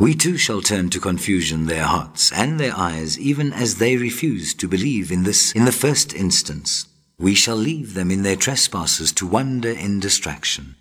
We too shall turn to confusion their hearts and their eyes, even as they refuse to believe in this in the first instance. We shall leave them in their trespasses to wander in distraction.